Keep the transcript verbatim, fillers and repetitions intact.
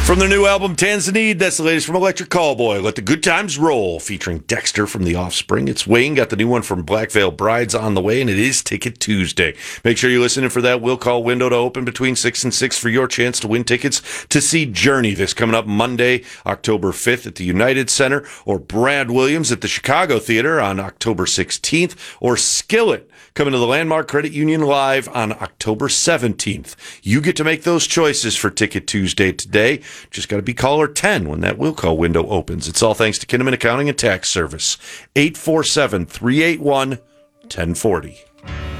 From their new album, Tanzanite, that's the latest from Electric Callboy. Let the Good Times Roll, featuring Dexter from The Offspring. It's Wayne, got the new one from Black Veil Brides on the way, and it is Ticket Tuesday. Make sure you're listening for that will call window to open between six and six for your chance to win tickets to see Journey this coming up Monday, October fifth at the United Center, or Brad Williams at the Chicago Theater on October sixteenth, or Skillet coming to the Landmark Credit Union Live on October seventeenth. You get to make those choices for Ticket Tuesday today. Just got to be caller ten when that will call window opens. It's all thanks to Kinnaman Accounting and Tax Service. eight four seven, three eight one, one zero four zero.